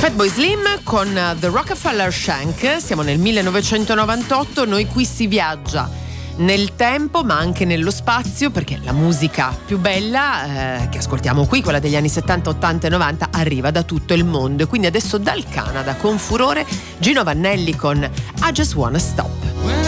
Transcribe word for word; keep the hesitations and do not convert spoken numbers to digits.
Fatboy Slim con The Rockefeller Shank. Siamo nel millenovecentonovantotto, noi qui si viaggia nel tempo ma anche nello spazio, perché la musica più bella eh, che ascoltiamo qui, quella degli anni settanta, ottanta e novanta, arriva da tutto il mondo. E quindi adesso dal Canada con furore Gino Vannelli con I Just Wanna Stop.